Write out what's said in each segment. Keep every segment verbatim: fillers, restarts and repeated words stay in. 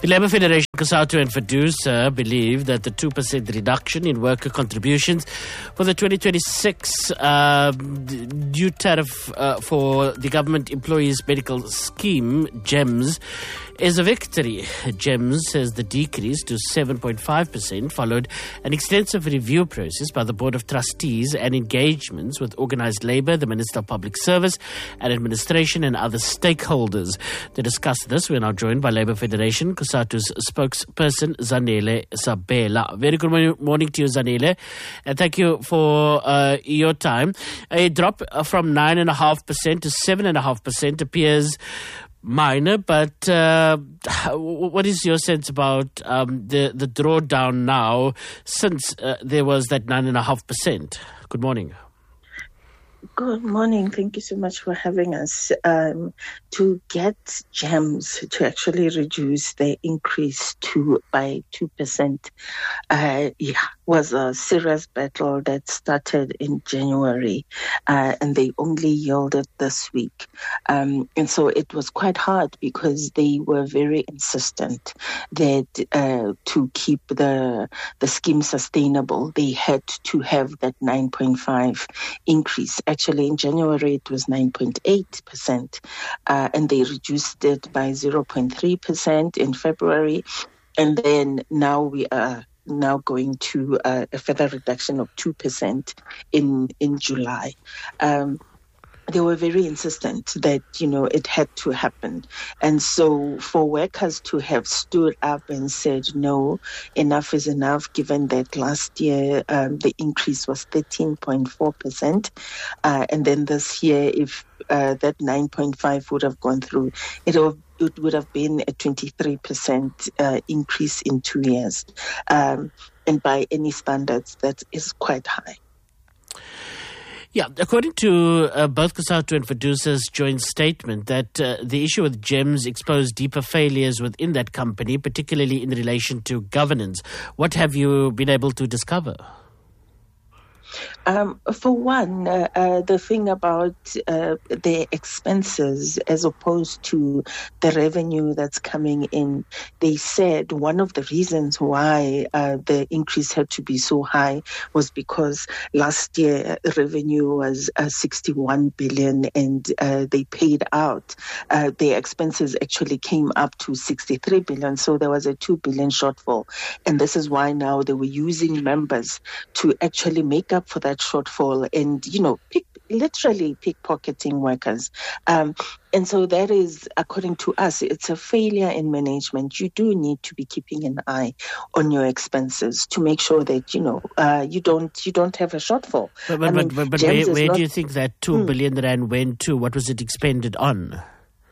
The Labour Federation, COSATU and FEDUSA believe that the two percent reduction in worker contributions for the twenty twenty-six uh, new tariff uh, for the government employees medical scheme, GEMS, is a victory. GEMS says the decrease to seven point five percent followed an extensive review process by the Board of Trustees and engagements with organised labour, the Minister of Public Service and Administration and other stakeholders. To discuss this, we are now joined by Labour Federation, COSATU's spokesperson, Zanele Sabela. Very good morning to you, Zanele, and thank you for uh, your time. A drop from nine point five percent to seven point five percent appears minor, but uh, what is your sense about um, the, the drawdown now since uh, there was that nine point five percent? Good morning. Good morning. Thank you so much for having us. Um, to get GEMS to actually reduce the increase to by two percent, uh, yeah, was a serious battle that started in January, uh, and they only yielded this week. Um, and so it was quite hard because they were very insistent that uh, to keep the the scheme sustainable, they had to have that nine point five increase. Actually, in January, it was nine point eight percent, uh, and they reduced it by zero point three percent in February. And then now we are now going to uh, a further reduction of two percent in, in July. Um, They were very insistent that, you know, it had to happen. And so for workers to have stood up and said, no, enough is enough, given that last year um, the increase was thirteen point four percent. Uh, and then this year, if uh, that nine point five would have gone through, it would it would have been a twenty-three percent uh, increase in two years. Um, and by any standards, that is quite high. Yeah, according to uh, both COSATU and FEDUSA's joint statement, that uh, the issue with GEMS exposed deeper failures within that company, particularly in relation to governance. What have you been able to discover? Um, for one, uh, uh, the thing about uh, the expenses as opposed to the revenue that's coming in, they said one of the reasons why uh, the increase had to be so high was because last year revenue was uh, sixty-one billion and uh, they paid out. Uh, their expenses actually came up to sixty-three billion, so there was a two billion shortfall. And this is why now they were using members to actually make up for that shortfall and, you know, pick, literally pickpocketing workers. Um, and so that is, according to us, it's a failure in management. You do need to be keeping an eye on your expenses to make sure that, you know, uh, you don't you don't have a shortfall. But, but, I mean, but, but, but where, where not, do you think that two hmm. billion rand went to? What was it expended on?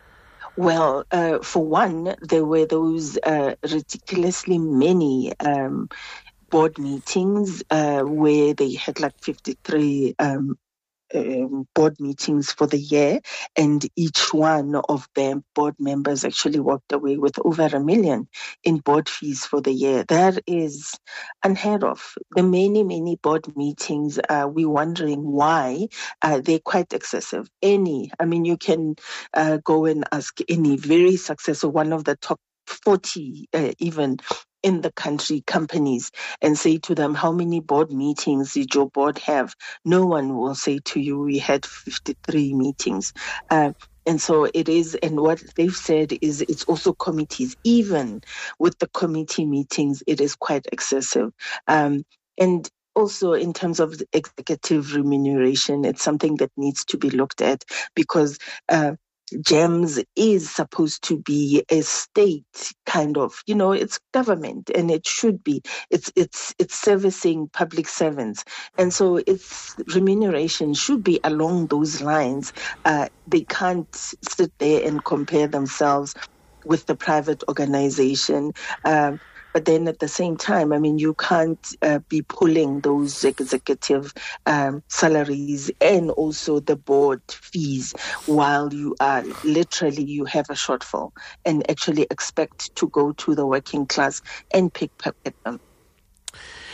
Well, uh, for one, there were those uh, ridiculously many um board meetings uh, where they had like fifty-three um, um, board meetings for the year, and each one of their board members actually walked away with over a million in board fees for the year. That is unheard of. The many, many board meetings, uh, we're wondering why uh, they're quite excessive. Any, I mean, you can uh, go and ask any very successful, one of the top forty uh, even in the country companies, and say to them, how many board meetings did your board have? No one will say to you, we had fifty-three meetings. Uh, and so it is, and what they've said is it's also committees. Even with the committee meetings, it is quite excessive. Um, and also in terms of executive remuneration, it's something that needs to be looked at because uh, GEMS is supposed to be a state kind of, you know, it's government and it should be, it's it's it's servicing public servants. And so its remuneration should be along those lines. Uh, they can't sit there and compare themselves with the private organization. Um, But then at the same time, I mean, you can't uh, be pulling those executive um, salaries and also the board fees while you are literally, you have a shortfall and actually expect to go to the working class and pickpocket them.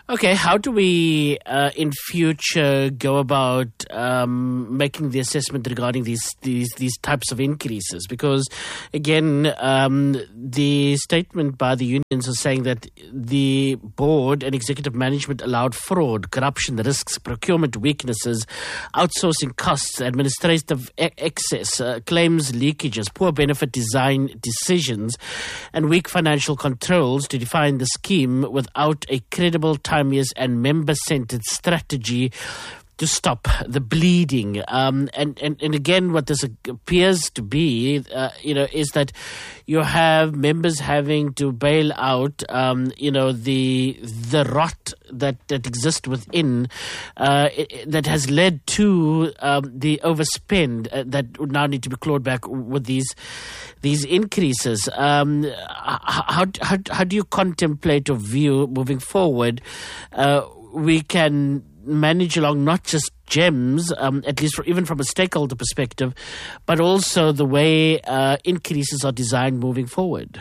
Okay, how do we uh, in future go about um, making the assessment regarding these these these types of increases? Because again, um, the statement by the unions is saying that the board and executive management allowed fraud, corruption, risks, procurement weaknesses, outsourcing costs, administrative e- excess, uh, claims leakages, poor benefit design decisions, and weak financial controls to define the scheme without a credible time and member-centered strategy to stop the bleeding. Um, and, and, and again, what this appears to be, uh, you know, is that you have members having to bail out, um, you know, the the rot that, that exists within uh, it, that has led to um, the overspend uh, that would now need to be clawed back with these these increases. Um, how, how, how do you contemplate or view moving forward uh, we can manage along not just GEMS, um, at least for, even from a stakeholder perspective, but also the way uh, increases are designed moving forward?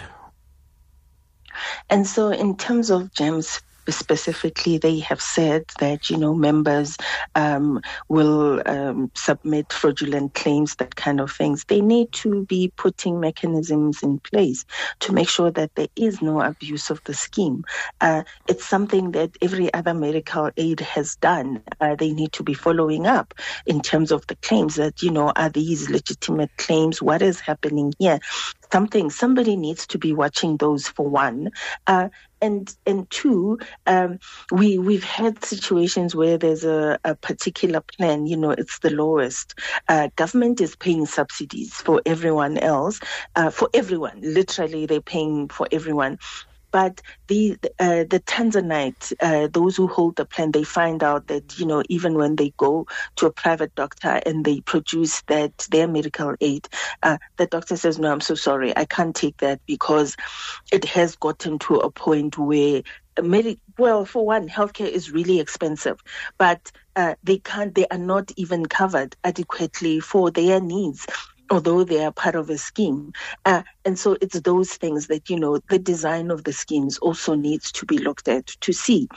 And so in terms of GEMS specifically, they have said that, you know, members um, will um, submit fraudulent claims, that kind of things. They need to be putting mechanisms in place to make sure that there is no abuse of the scheme. Uh, it's something that every other medical aid has done. Uh, they need to be following up in terms of the claims that, you know, are these legitimate claims? What is happening here? Something, somebody needs to be watching those, for one. Uh, and and two, um, we, we've had situations where there's a, a particular plan, you know, it's the lowest. Uh, government is paying subsidies for everyone else, uh, for everyone. Literally, they're paying for everyone. But the uh, the Tanzanite, uh, those who hold the plan, they find out that, you know, even when they go to a private doctor and they produce that their medical aid, uh, the doctor says, no, I'm so sorry, I can't take that because it has gotten to a point where, medi- well, for one, healthcare is really expensive, but uh, they can't, they are not even covered adequately for their needs, although they are part of a scheme. Uh, and so it's those things that, you know, the design of the schemes also needs to be looked at to see.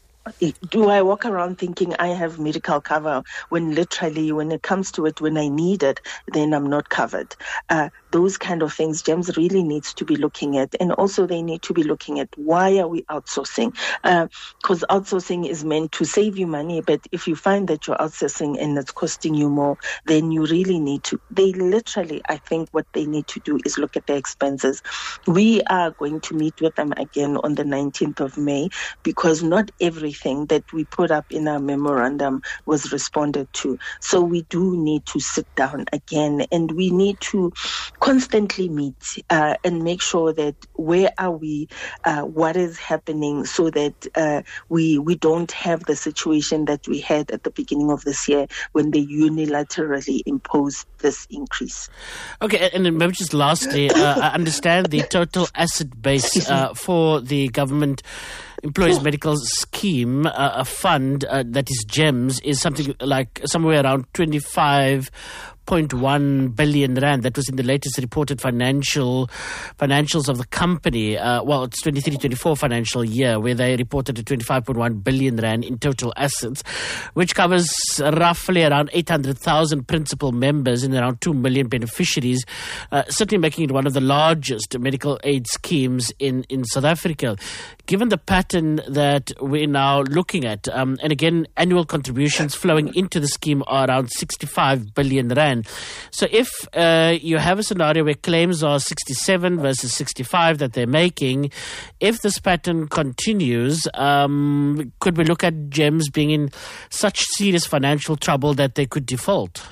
Do I walk around thinking I have medical cover when literally, when it comes to it, when I need it, then I'm not covered? Uh, those kind of things, GEMS really needs to be looking at. And also they need to be looking at, why are we outsourcing? Because uh, outsourcing is meant to save you money. But if you find that you're outsourcing and it's costing you more, then you really need to, they literally, I think what they need to do is look at their expenses. We are going to meet with them again on the nineteenth of May, because not everything that we put up in our memorandum was responded to. So we do need to sit down again, and we need to constantly meet uh, and make sure that where are we, uh, what is happening, so that uh, we we don't have the situation that we had at the beginning of this year when they unilaterally imposed this increase. Okay, and then maybe just lastly, uh, I understand the total asset base uh, for the government Employees Medical Scheme, uh, a fund uh, that is GEMS, is something like somewhere around twenty-five point one billion rand. That was in the latest reported financial financials of the company. Uh, well, it's twenty-three twenty-four financial year, where they reported a twenty-five point one billion rand in total assets, which covers roughly around eight hundred thousand principal members and around two million beneficiaries, uh, certainly making it one of the largest medical aid schemes in, in South Africa. Given the pattern that we're now looking at, um, and again, annual contributions flowing into the scheme are around sixty-five billion rand. So if uh, you have a scenario where claims are sixty-seven versus sixty-five that they're making, if this pattern continues, um, could we look at GEMS being in such serious financial trouble that they could default?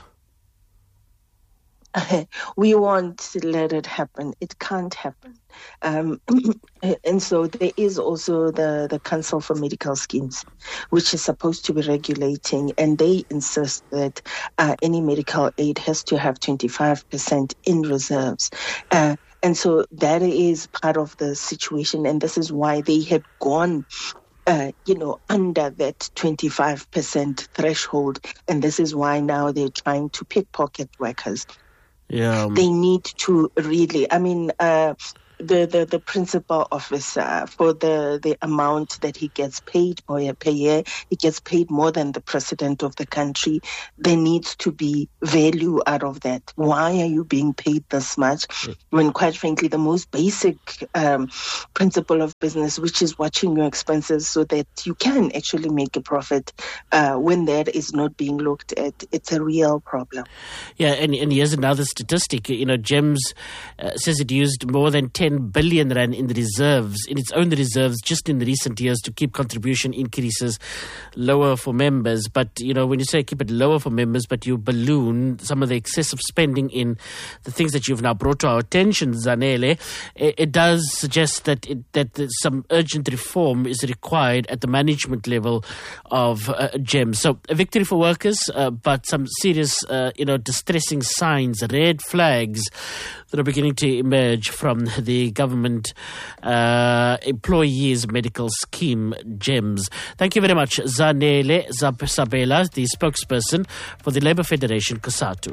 We won't let it happen. It can't happen. Um, and so there is also the, the Council for Medical Schemes, which is supposed to be regulating, and they insist that uh, any medical aid has to have twenty-five percent in reserves. Uh, and so that is part of the situation, and this is why they had gone Uh, you know, under that twenty-five percent threshold. And this is why now they're trying to pickpocket workers. Yeah. They need to really, I mean, uh, the, the, the principal officer, for the, the amount that he gets paid per, per year, he gets paid more than the president of the country. There needs to be value out of that. Why are you being paid this much? When, quite frankly, the most basic um, principle of business, which is watching your expenses so that you can actually make a profit, uh, when that is not being looked at, it's a real problem. Yeah, and, and here's another statistic. You know, GEMS uh, says it used more than ten billion rand in the reserves, in its own reserves, just in the recent years to keep contribution increases lower for members. But, you know, when you say keep it lower for members, but you balloon some of the excessive spending in the things that you've now brought to our attention, Zanele, it, it does suggest that it, that some urgent reform is required at the management level of uh, GEMS. So a victory for workers, uh, but some serious, uh, you know, distressing signs, red flags that are beginning to emerge from the government uh, employees medical scheme, GEMS. Thank you very much, Zanele Sabela, the spokesperson for the Labour Federation, COSATU.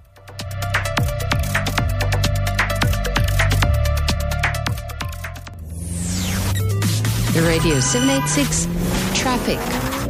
Radio seven eighty-six Traffic.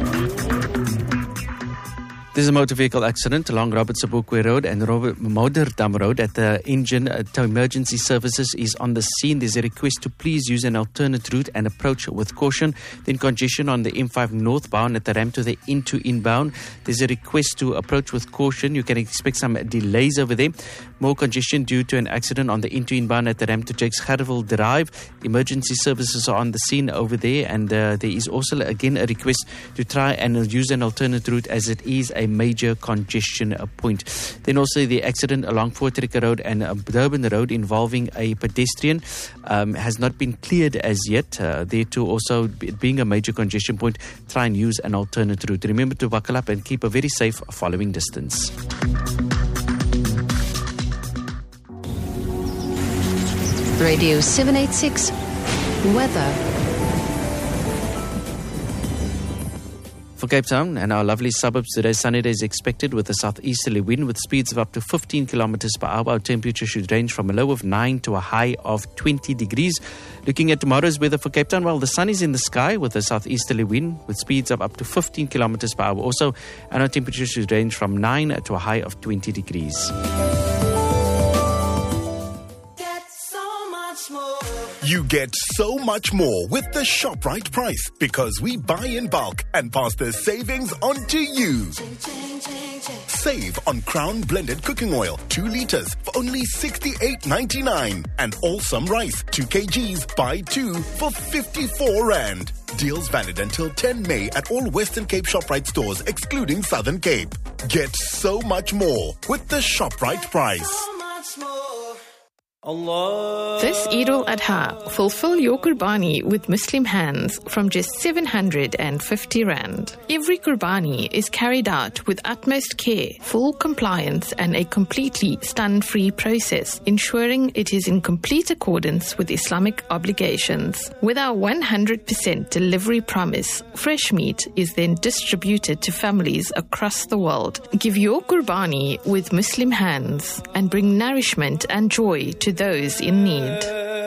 There's a motor vehicle accident along Robert Sobukwe Road and Robert Moderdam Road at the engine. Uh, emergency services is on the scene. There's a request to please use an alternate route and approach with caution. Then congestion on the M five northbound at the ramp to the into inbound. There's a request to approach with caution. You can expect some delays over there. More congestion due to an accident on the into inbound at the ramp to Jakes Gerwel Drive. Emergency services are on the scene over there, and uh, there is also again a request to try and use an alternate route as it is a major congestion point. Then also the accident along Voortrekker Road and uh, Durban Road involving a pedestrian um, has not been cleared as yet. Uh, there too also being a major congestion point, try and use an alternate route. Remember to buckle up and keep a very safe following distance. Radio seven eighty-six Weather. For Cape Town and our lovely suburbs, today sunny days expected with a southeasterly wind with speeds of up to fifteen kilometers per hour. Our temperature should range from a low of nine to a high of twenty degrees. Looking at tomorrow's weather for Cape Town, well, the sun is in the sky with a southeasterly wind with speeds of up to fifteen kilometers per hour also, and our temperature should range from nine to a high of twenty degrees. You get so much more with the ShopRite price because we buy in bulk and pass the savings on to you. Save on Crown Blended Cooking Oil, two litres for only sixty-eight ninety-nine. And Awesome Rice, two kilograms, buy two for fifty-four rand. Deals valid until ten May at all Western Cape ShopRite stores, excluding Southern Cape. Get so much more with the ShopRite price. This Eid al-Adha, fulfill your Qurbani with Muslim hands from just seven hundred fifty rand. Every Qurbani is carried out with utmost care, full compliance and a completely stun-free process, ensuring it is in complete accordance with Islamic obligations. With our one hundred percent delivery promise, fresh meat is then distributed to families across the world. Give your Qurbani with Muslim hands and bring nourishment and joy to those in need.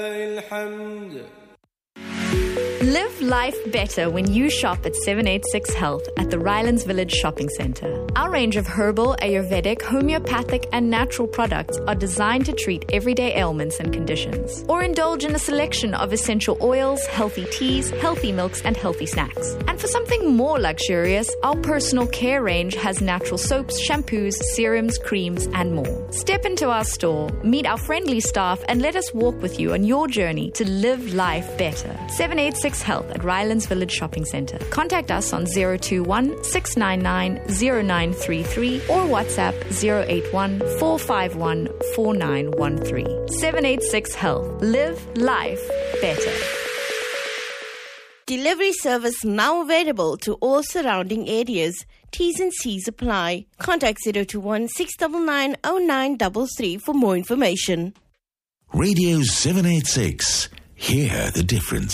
Live life better when you shop at seven eighty-six Health at the Rylands Village Shopping Centre. Our range of herbal, Ayurvedic, homeopathic and natural products are designed to treat everyday ailments and conditions. Or indulge in a selection of essential oils, healthy teas, healthy milks and healthy snacks. And for something more luxurious, our personal care range has natural soaps, shampoos, serums, creams and more. Step into our store, meet our friendly staff and let us walk with you on your journey to live life better. seven eighty-six Health at Rylands Village Shopping Centre. Contact us on zero two one, six nine nine, zero nine three three or WhatsApp zero eight one, four five one, four nine one three. seven eighty-six Health. Live life better. Delivery service now available to all surrounding areas. T's and C's apply. Contact zero two one, six nine nine, zero nine three three for more information. Radio seven eighty-six. Hear the difference.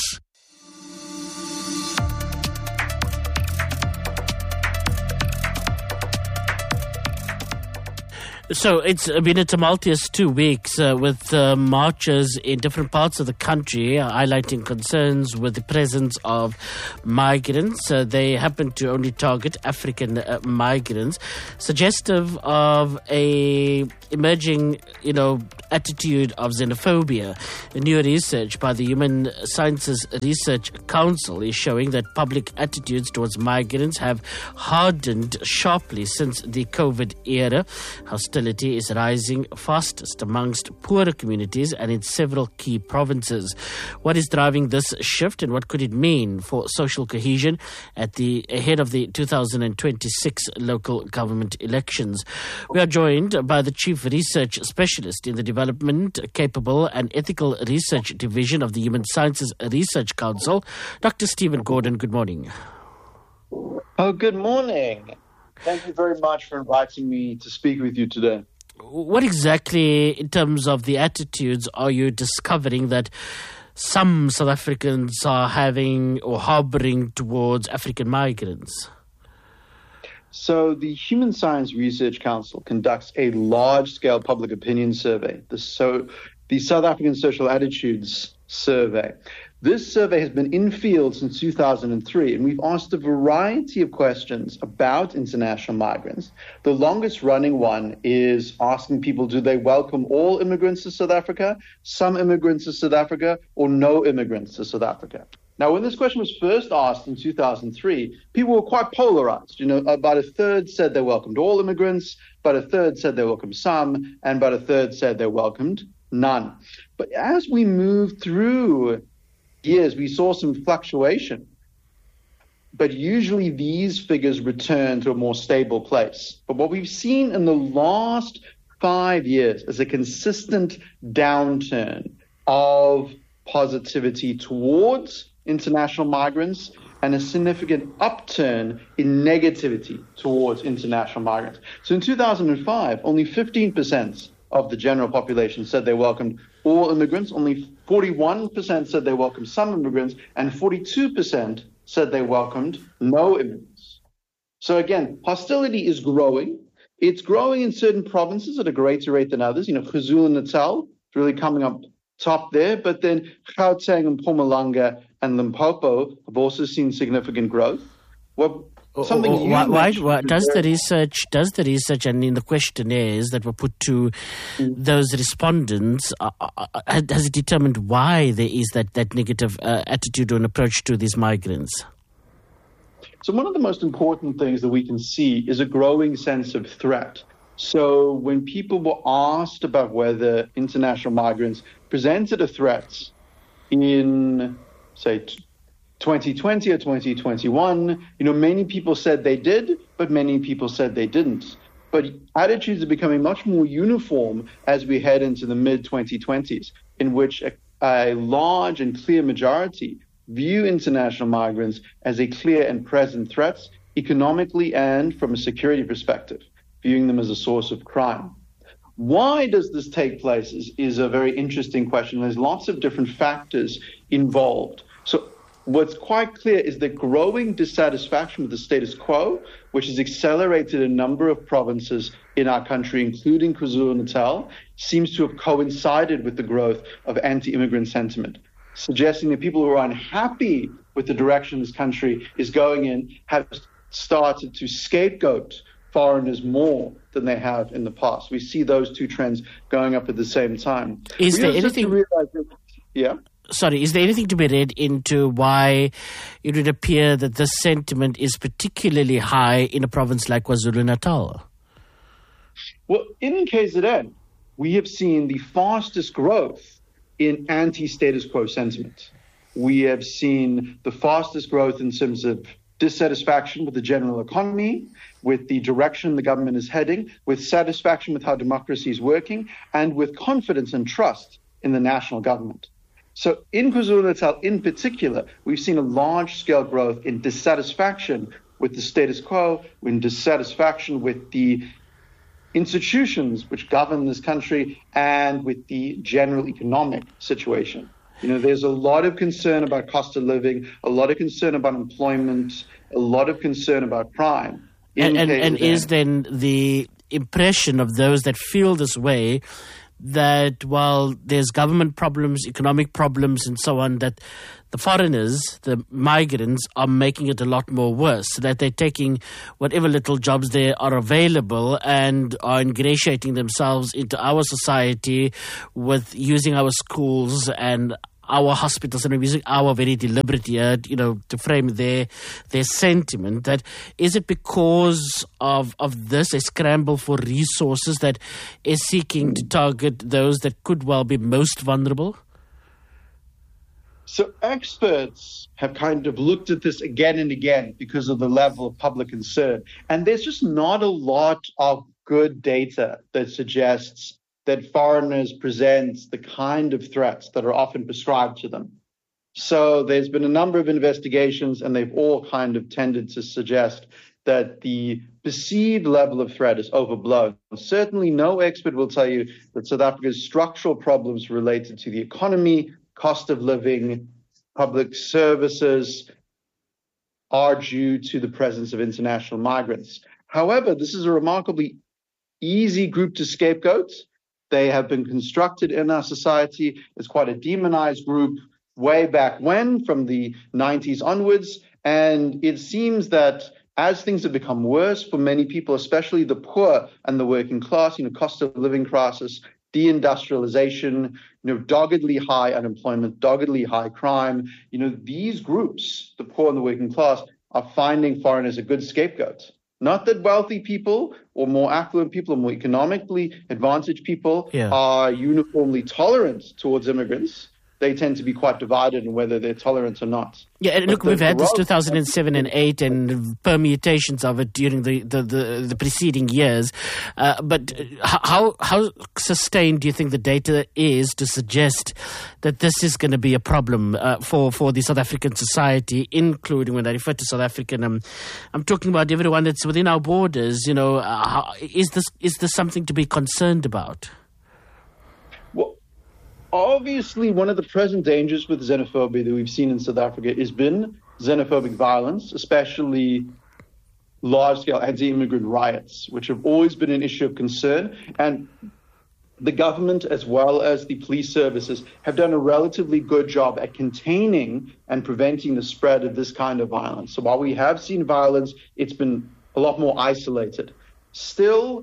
So it's been a tumultuous two weeks uh, with uh, marches in different parts of the country uh, highlighting concerns with the presence of migrants. Uh, they happen to only target African uh, migrants, suggestive of a emerging, you know, attitude of xenophobia. A new research by the Human Sciences Research Council is showing that public attitudes towards migrants have hardened sharply since the COVID era. Hostility is rising fastest amongst poorer communities and in several key provinces. What is driving this shift, and what could it mean for social cohesion at the ahead of the two thousand twenty-six local government elections? We are joined by the Chief Research Specialist in the Development, Capable and Ethical Research Division of the Human Sciences Research Council, Doctor Stephen Gordon. Good morning. Oh, good morning. Thank you very much for inviting me to speak with you today. What exactly, in terms of the attitudes, are you discovering that some South Africans are having or harboring towards African migrants? So the Human Science Research Council conducts a large-scale public opinion survey, the, so, the South African Social Attitudes Survey. This survey has been in field since two thousand three, and we've asked a variety of questions about international migrants. The longest running one is asking people, do they welcome all immigrants to South Africa, some immigrants to South Africa, or no immigrants to South Africa? Now, when this question was first asked in two thousand three, people were quite polarized. You know, about a third said they welcomed all immigrants, about a third said they welcomed some, and about a third said they welcomed none. But as we moved through years, we saw some fluctuation. But usually these figures return to a more stable place. But what we've seen in the last five years is a consistent downturn of positivity towards international migrants and a significant upturn in negativity towards international migrants. So in two thousand five, only fifteen percent of the general population said they welcomed all immigrants, only forty-one percent said they welcomed some immigrants, and forty-two percent said they welcomed no immigrants. So again, hostility is growing. It's growing in certain provinces at a greater rate than others. You know, KwaZulu-Natal is really coming up top there, but then Gauteng and Mpumalanga and Limpopo have also seen significant growth. What Something oh, why, why, why does the research does the research and in the questionnaires that were put to mm. those respondents uh, uh, has it determined why there is that that negative uh, attitude or an approach to these migrants? So one of the most important things that we can see is a growing sense of threat. So when people were asked about whether international migrants presented a threat in, say, twenty twenty or twenty twenty-one, you know, many people said they did, but many people said they didn't. But attitudes are becoming much more uniform as we head into the mid twenty twenties, in which a, a large and clear majority view international migrants as a clear and present threat, economically and from a security perspective, viewing them as a source of crime. Why does this take place is, is a very interesting question. There's lots of different factors involved. So what's quite clear is that growing dissatisfaction with the status quo, which has accelerated a number of provinces in our country, including KwaZulu-Natal, seems to have coincided with the growth of anti-immigrant sentiment, suggesting that people who are unhappy with the direction this country is going in have started to scapegoat foreigners more than they have in the past. We see those two trends going up at the same time. Is we there anything... That, yeah? Sorry, is there anything to be read into why it would appear that this sentiment is particularly high in a province like KwaZulu-Natal? Well, in K Z N, we have seen the fastest growth in anti-status quo sentiment. We have seen the fastest growth in terms of dissatisfaction with the general economy, with the direction the government is heading, with satisfaction with how democracy is working, and with confidence and trust in the national government. So in KwaZulu-Natal in particular, we've seen a large-scale growth in dissatisfaction with the status quo, in dissatisfaction with the institutions which govern this country, and with the general economic situation. You know, there's a lot of concern about cost of living, a lot of concern about employment, a lot of concern about crime. And, and, and is then the impression of those that feel this way, that while there's government problems, economic problems and so on, that the foreigners, the migrants, are making it a lot more worse, that they're taking whatever little jobs there are available and are ingratiating themselves into our society with using our schools and our hospitals, and using our very deliberate here, you know, to frame their their sentiment. That is it because of of this, a scramble for resources that is seeking to target those that could well be most vulnerable? So experts have kind of looked at this again and again because of the level of public concern, and there's just not a lot of good data that suggests that foreigners present the kind of threats that are often prescribed to them. So there's been a number of investigations, and they've all kind of tended to suggest that the perceived level of threat is overblown. Certainly no expert will tell you that South Africa's structural problems related to the economy, cost of living, public services are due to the presence of international migrants. However, this is a remarkably easy group to scapegoat. They have been constructed in our society as quite a demonized group way back when, from the nineties onwards. And it seems that as things have become worse for many people, especially the poor and the working class, you know, cost of living crisis, deindustrialization, you know, doggedly high unemployment, doggedly high crime, you know, these groups, the poor and the working class, are finding foreigners a good scapegoat. Not that wealthy people or more affluent people or more economically advantaged people yeah. are uniformly tolerant towards immigrants. They tend to be quite divided on whether they're tolerant or not. Yeah, and look, the, we've had the this two thousand seven and eight and permutations of it during the, the, the, the preceding years. Uh, but how how sustained do you think the data is to suggest that this is going to be a problem uh, for, for the South African society, including, when I refer to South African, um, I'm talking about everyone that's within our borders. You know, uh, how, is this is this something to be concerned about? Well, obviously, one of the present dangers with xenophobia that we've seen in South Africa has been xenophobic violence, especially large-scale anti-immigrant riots, which have always been an issue of concern. And the government, as well as the police services, have done a relatively good job at containing and preventing the spread of this kind of violence. So while we have seen violence, it's been a lot more isolated. Still,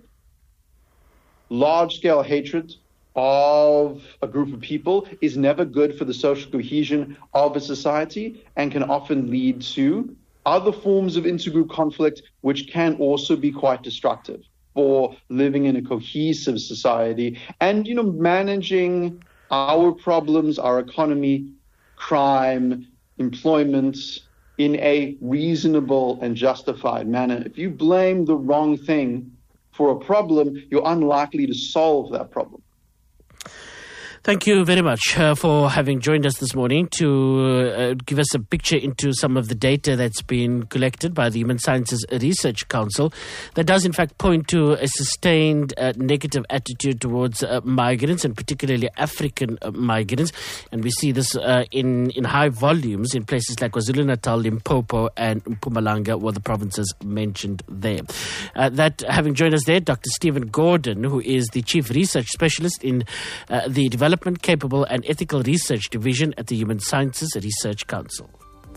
large-scale hatred of a group of people is never good for the social cohesion of a society and can often lead to other forms of intergroup conflict, which can also be quite destructive for living in a cohesive society and, you know, managing our problems, our economy, crime, employment in a reasonable and justified manner. If you blame the wrong thing for a problem, you're unlikely to solve that problem. Thank you very much uh, for having joined us this morning to uh, give us a picture into some of the data that's been collected by the Human Sciences Research Council that does in fact point to a sustained uh, negative attitude towards uh, migrants, and particularly African uh, migrants. And we see this uh, in, in high volumes in places like KwaZulu-Natal, Limpopo and Mpumalanga, were the provinces mentioned there. Uh, that having joined us there, Doctor Stephen Gordon, who is the Chief Research Specialist in uh, the Development Capable and Ethical Research Division at the Human Sciences Research Council.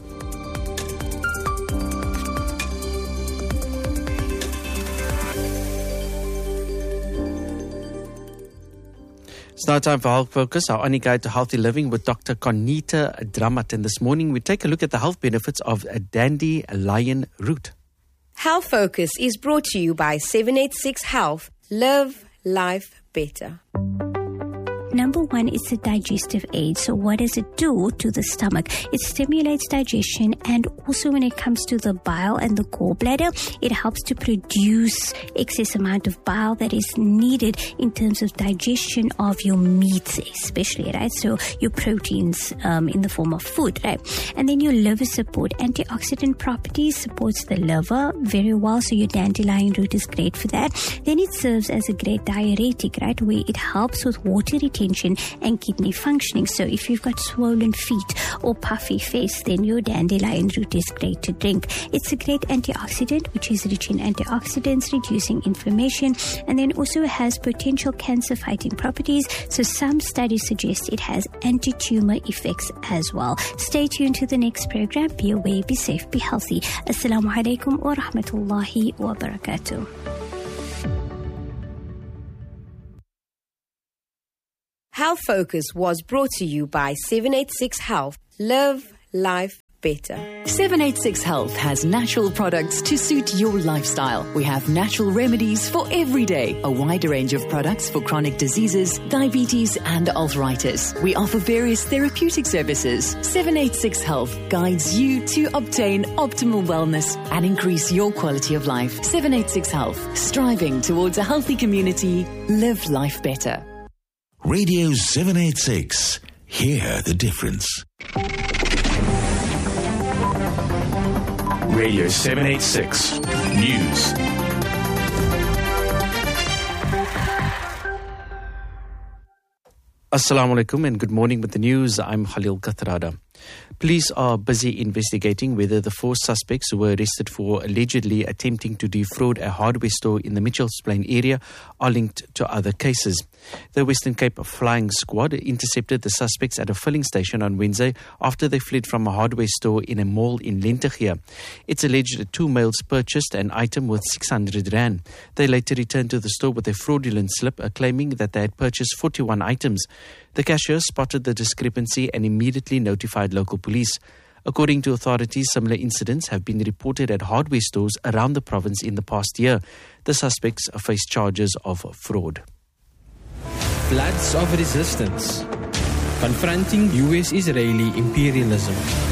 It's now time for Health Focus, our only guide to healthy living with Doctor Conita Dramat. And this morning we take a look at the health benefits of a dandelion root. Health Focus is brought to you by seven eighty-six Health. Live life better. Number one is the digestive aid. So what does it do to the stomach? It stimulates digestion, and also when it comes to the bile and the gallbladder, it helps to produce excess amount of bile that is needed in terms of digestion of your meats, especially, right? So your proteins um, in the form of food, right? And then your liver support. Antioxidant properties supports the liver very well. So your dandelion root is great for that. Then it serves as a great diuretic, right? Where it helps with water retention hypertension and kidney functioning. So if you've got swollen feet or puffy face, then your dandelion root is great to drink. It's a great antioxidant, which is rich in antioxidants, reducing inflammation, and then also has potential cancer-fighting properties. So some studies suggest it has anti-tumor effects as well. Stay tuned to the next program. Be aware, be safe, be healthy. Assalamu alaikum wa rahmatullahi wa barakatuh. Health Focus was brought to you by seven eighty-six Health. Live life better. seven eighty-six Health has natural products to suit your lifestyle. We have natural remedies for every day, a wider range of products for chronic diseases, diabetes and arthritis. We offer various therapeutic services. seven eighty-six Health guides you to obtain optimal wellness and increase your quality of life. seven eighty-six Health, striving towards a healthy community. Live life better. Radio seven eighty-six. Hear the difference. Radio seven eighty-six News. Assalamu alaikum and good morning with the news. I'm Khalil Kathrada. Police are busy investigating whether the four suspects who were arrested for allegedly attempting to defraud a hardware store in the Mitchells Plain area are linked to other cases. The Western Cape Flying Squad intercepted the suspects at a filling station on Wednesday after they fled from a hardware store in a mall in Lentegeur. It's alleged that two males purchased an item worth six hundred rand. They later returned to the store with a fraudulent slip, uh, claiming that they had purchased forty-one items. The cashier spotted the discrepancy and immediately notified local police. According to authorities, similar incidents have been reported at hardware stores around the province in the past year. The suspects face charges of fraud. Floods of resistance, confronting U S-Israeli imperialism.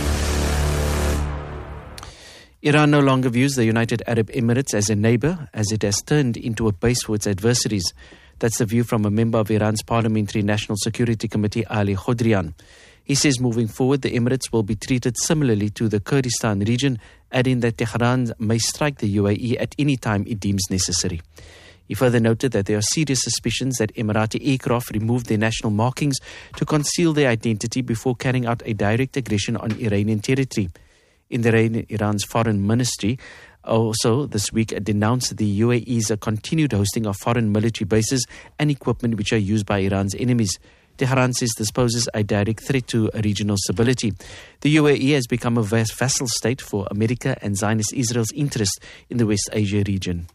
Iran no longer views the United Arab Emirates as a neighbor, as it has turned into a base for its adversaries. That's the view from a member of Iran's Parliamentary National Security Committee, Ali Khodrian. He says moving forward, the Emirates will be treated similarly to the Kurdistan region, adding that Tehran may strike the U A E at any time it deems necessary. He further noted that there are serious suspicions that Emirati aircraft removed their national markings to conceal their identity before carrying out a direct aggression on Iranian territory. In the Iran's foreign ministry, also this week denounced the U A E's continued hosting of foreign military bases and equipment which are used by Iran's enemies. Tehran says this poses a direct threat to regional stability. The U A E has become a vassal state for America and Zionist Israel's interest in the West Asia region.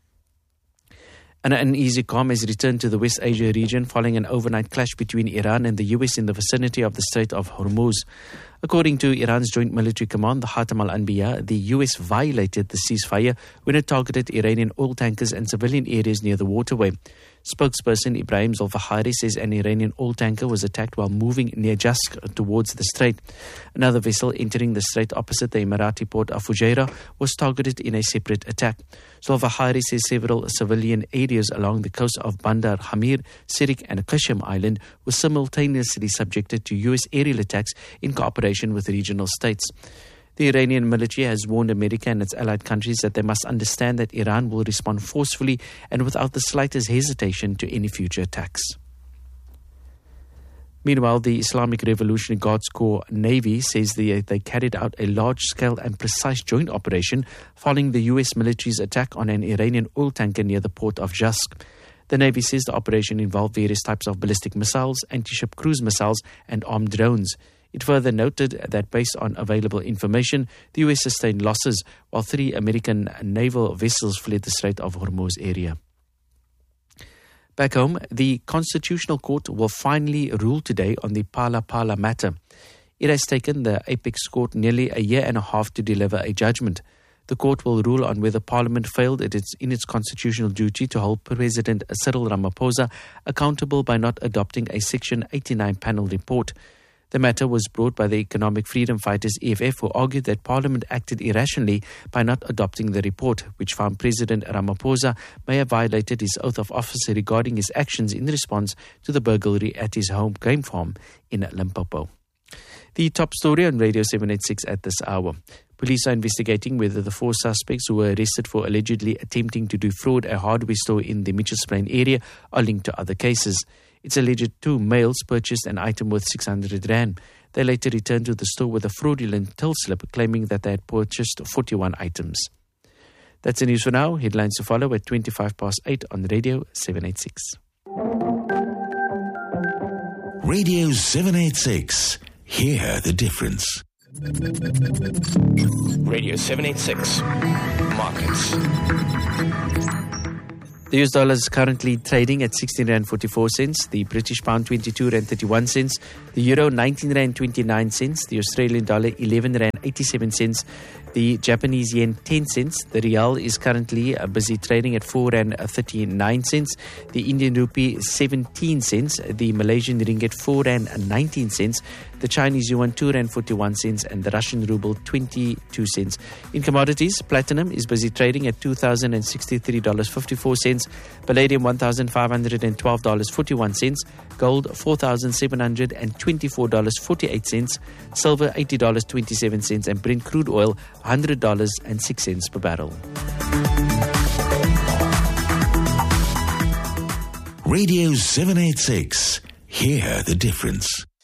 An uneasy calm has returned to the West Asia region following an overnight clash between Iran and the U S in the vicinity of the Strait of Hormuz. According to Iran's Joint Military Command, the Khatam al-Anbiya, the U S violated the ceasefire when it targeted Iranian oil tankers and civilian areas near the waterway. Spokesperson Ibrahim Zolfakhari says an Iranian oil tanker was attacked while moving near Jask towards the strait. Another vessel entering the strait opposite the Emirati port of Fujairah was targeted in a separate attack. Zolfakhari says several civilian areas along the coast of Bandar Hamir, Sirik and Qashm Island were simultaneously subjected to U S aerial attacks in cooperation with regional states. The Iranian military has warned America and its allied countries that they must understand that Iran will respond forcefully and without the slightest hesitation to any future attacks. Meanwhile, the Islamic Revolutionary Guards Corps Navy says they, they carried out a large-scale and precise joint operation following the U S military's attack on an Iranian oil tanker near the port of Jask. The Navy says the operation involved various types of ballistic missiles, anti-ship cruise missiles and armed drones. It further noted that based on available information, the U S sustained losses while three American naval vessels fled the Strait of Hormuz area. Back home, the Constitutional Court will finally rule today on the Phala Phala matter. It has taken the Apex Court nearly a year and a half to deliver a judgment. The court will rule on whether Parliament failed in its constitutional duty to hold President Cyril Ramaphosa accountable by not adopting a Section eighty-nine panel report. The matter was brought by the Economic Freedom Fighters E F F, who argued that Parliament acted irrationally by not adopting the report, which found President Ramaphosa may have violated his oath of office regarding his actions in response to the burglary at his home game farm in Limpopo. The top story on Radio seven eighty-six at this hour. Police are investigating whether the four suspects who were arrested for allegedly attempting to defraud a hardware store in the Mitchells Plain area are linked to other cases. Its alleged two males purchased an item worth six hundred rand. They later returned to the store with a fraudulent till slip claiming that they had purchased forty-one items. That's the news for now. Headlines to follow at twenty-five past eight on Radio seven eighty-six. Radio seven eighty-six. Hear the difference. Radio seven eighty-six. Markets. The U S dollar is currently trading at sixteen rand forty-four cents, the British pound twenty-two rand thirty-one cents, the euro nineteen rand twenty-nine cents, the Australian dollar eleven rand eighty-seven cents, the Japanese yen ten cents, the rial is currently uh, busy trading at four rand thirty-nine cents, the Indian rupee seventeen cents, the Malaysian ringgit four rand nineteen cents, the Chinese yuan two rand forty-one cents, and the Russian ruble twenty-two cents. In commodities, platinum is busy trading at two thousand sixty-three dollars and fifty-four cents, palladium one thousand five hundred twelve dollars and forty-one cents, gold four thousand seven hundred twenty-four dollars and forty-eight cents, silver eighty dollars and twenty-seven cents, and Brent crude oil one hundred dollars and six cents per barrel. Radio seven eighty-six. Hear the difference.